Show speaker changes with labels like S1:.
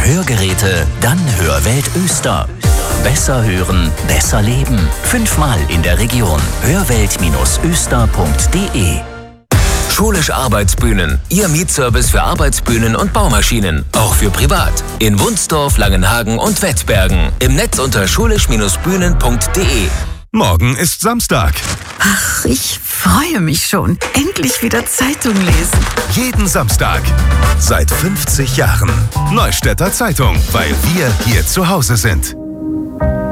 S1: Hörgeräte? Dann Hörwelt Öster. Besser hören, besser leben. 5-mal in der Region. Hörwelt-öster.de.
S2: Schulisch Arbeitsbühnen. Ihr Mietservice für Arbeitsbühnen und Baumaschinen. Auch für privat. In Wunsdorf, Langenhagen und Wettbergen. Im Netz unter schulisch-bühnen.de.
S3: Morgen ist Samstag.
S4: Ach, ich freue mich schon. Endlich wieder Zeitung lesen.
S3: Jeden Samstag. Seit 50 Jahren. Neustädter Zeitung, weil wir hier zu Hause sind.